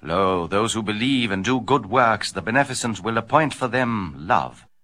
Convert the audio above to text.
Lo, those who believe and do good works, the Beneficent will appoint for them love.